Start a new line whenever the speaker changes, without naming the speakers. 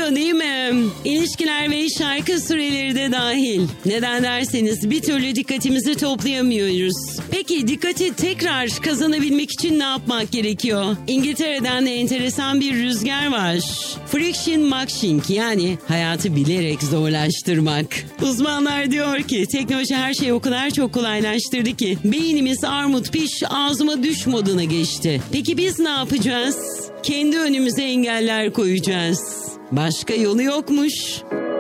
Yetmiyor değil mi? İlişkiler ve şarkı süreleri de dahil. Neden derseniz bir türlü dikkatimizi toplayamıyoruz. Peki dikkati tekrar kazanabilmek için ne yapmak gerekiyor? İngiltere'den de enteresan bir rüzgar var. Friction matching, yani hayatı bilerek zorlaştırmak. Uzmanlar diyor ki teknoloji her şeyi o kadar çok kolaylaştırdı ki beynimiz armut piş ağzıma düş moduna geçti. Peki biz ne yapacağız? Kendi önümüze engeller koyacağız. Başka yolu yokmuş.